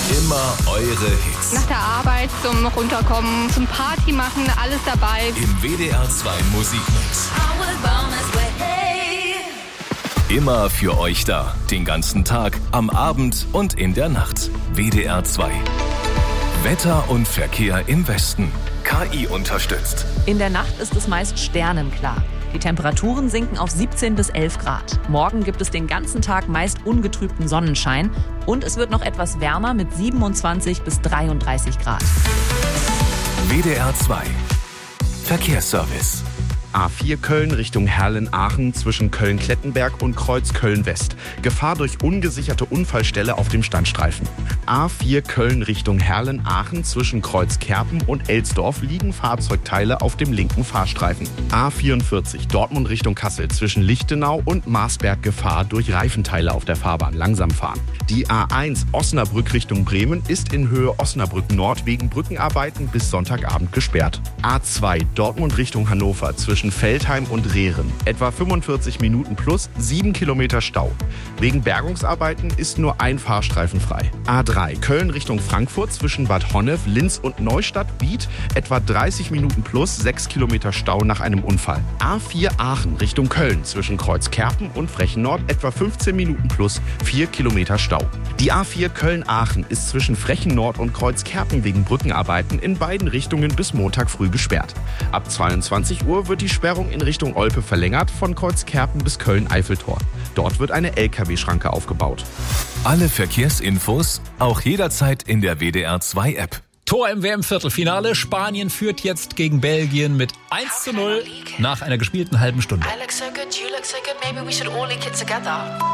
Immer eure Hits. Nach der Arbeit zum Runterkommen, zum Party machen, alles dabei. Im WDR 2 Musikmix. Immer für euch da. Den ganzen Tag, am Abend und in der Nacht. WDR 2. Wetter und Verkehr im Westen. KI unterstützt. In der Nacht ist es meist sternenklar. Die Temperaturen sinken auf 17 bis 11 Grad. Morgen gibt es den ganzen Tag meist ungetrübten Sonnenschein. Und es wird noch etwas wärmer mit 27 bis 33 Grad. WDR 2. Verkehrsservice. A4 Köln Richtung Herrlen-Aachen zwischen Köln-Klettenberg und Kreuz Köln-West. Gefahr durch ungesicherte Unfallstelle auf dem Standstreifen. A4 Köln Richtung Herrlen-Aachen zwischen Kreuz Kerpen und Elsdorf liegen Fahrzeugteile auf dem linken Fahrstreifen. A44 Dortmund Richtung Kassel zwischen Lichtenau und Marsberg Gefahr durch Reifenteile auf der Fahrbahn. Langsam fahren. Die A1 Osnabrück Richtung Bremen ist in Höhe Osnabrück Nord wegen Brückenarbeiten bis Sonntagabend gesperrt. A2 Dortmund Richtung Hannover zwischen Feldheim und Rehren. Etwa 45 Minuten plus 7 Kilometer Stau. Wegen Bergungsarbeiten ist nur ein Fahrstreifen frei. A3 Köln Richtung Frankfurt zwischen Bad Honnef, Linz und Neustadt-Biet. Etwa 30 Minuten plus 6 Kilometer Stau nach einem Unfall. A4 Aachen Richtung Köln zwischen Kreuzkerpen und Frechen-Nord. Etwa 15 Minuten plus 4 Kilometer Stau. Die A4 Köln-Aachen ist zwischen Frechen-Nord und Kreuzkerpen wegen Brückenarbeiten in beiden Richtungen bis Montag früh gesperrt. Ab 22 Uhr wird die Sperrung in Richtung Olpe verlängert von Kreuzkerpen bis Köln-Eiffeltor. Dort wird eine LKW-Schranke aufgebaut. Alle Verkehrsinfos auch jederzeit in der WDR 2 App. Tor im WM-Viertelfinale. Spanien führt jetzt gegen Belgien mit 1:0 nach einer gespielten halben Stunde. I look so good, you look so good, maybe we should all link it together.